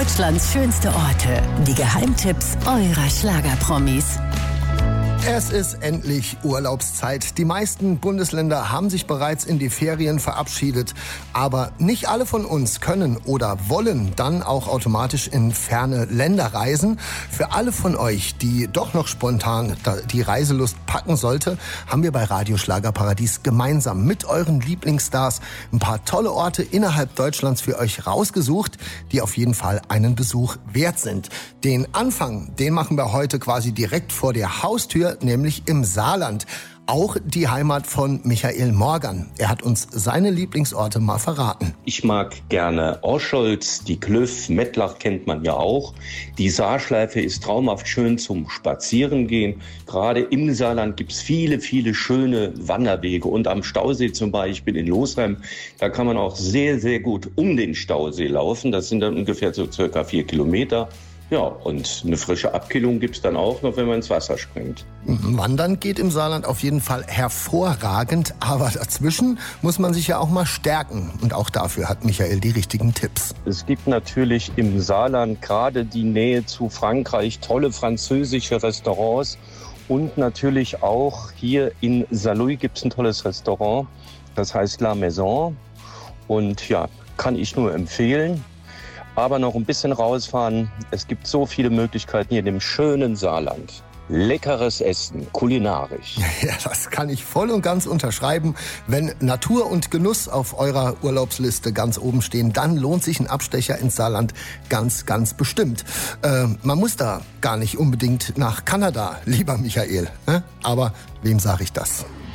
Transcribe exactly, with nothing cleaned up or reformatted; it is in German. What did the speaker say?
Deutschlands schönste Orte. Die Geheimtipps eurer Schlagerpromis. Es ist endlich Urlaubszeit. Die meisten Bundesländer haben sich bereits in die Ferien verabschiedet. Aber nicht alle von uns können oder wollen dann auch automatisch in ferne Länder reisen. Für alle von euch, die doch noch spontan die Reiselust packen sollte, haben wir bei Radio Schlagerparadies gemeinsam mit euren Lieblingsstars ein paar tolle Orte innerhalb Deutschlands für euch rausgesucht, die auf jeden Fall einen Besuch wert sind. Den Anfang, den machen wir heute quasi direkt vor der Haustür, nämlich im Saarland. Auch die Heimat von Michael Morgan. Er hat uns seine Lieblingsorte mal verraten. Ich mag gerne Orscholz, die Klüff, Mettlach kennt man ja auch. Die Saarschleife ist traumhaft schön zum Spazierengehen. Gerade im Saarland gibt's viele, viele schöne Wanderwege. Und am Stausee zum Beispiel in Losheim, da kann man auch sehr, sehr gut um den Stausee laufen. Das sind dann ungefähr so circa vier Kilometer. Ja, und eine frische Abkühlung gibt's dann auch noch, wenn man ins Wasser springt. Wandern geht im Saarland auf jeden Fall hervorragend, aber dazwischen muss man sich ja auch mal stärken. Und auch dafür hat Michael die richtigen Tipps. Es gibt natürlich im Saarland gerade die Nähe zu Frankreich tolle französische Restaurants. Und natürlich auch hier in Saarlouis gibt's ein tolles Restaurant, das heißt La Maison. Und ja, kann ich nur empfehlen. Aber noch ein bisschen rausfahren. Es gibt so viele Möglichkeiten hier in dem schönen Saarland. Leckeres Essen, kulinarisch. Ja, das kann ich voll und ganz unterschreiben. Wenn Natur und Genuss auf eurer Urlaubsliste ganz oben stehen, dann lohnt sich ein Abstecher ins Saarland ganz, ganz bestimmt. Äh, man muss da gar nicht unbedingt nach Kanada, lieber Michael. Ne? Aber wem sage ich das?